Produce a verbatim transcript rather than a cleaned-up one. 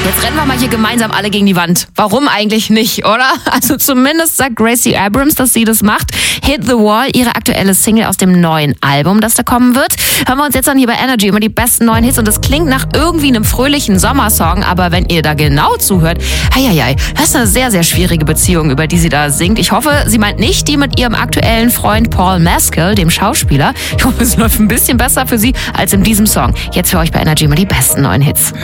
Jetzt rennen wir mal hier gemeinsam alle gegen die Wand. Warum eigentlich nicht, oder? Also zumindest sagt Gracie Abrams, dass sie das macht. Hit the Wall, ihre aktuelle Single aus dem neuen Album, das da kommen wird. Hören wir uns jetzt an hier bei Energy immer die besten neuen Hits. Und das klingt nach irgendwie einem fröhlichen Sommersong. Aber wenn ihr da genau zuhört, heieiei, das ist eine sehr, sehr schwierige Beziehung, über die sie da singt. Ich hoffe, sie meint nicht die mit ihrem aktuellen Freund Paul Mescal, dem Schauspieler. Ich hoffe, es läuft ein bisschen besser für sie als in diesem Song. Jetzt für euch bei Energy immer die besten neuen Hits.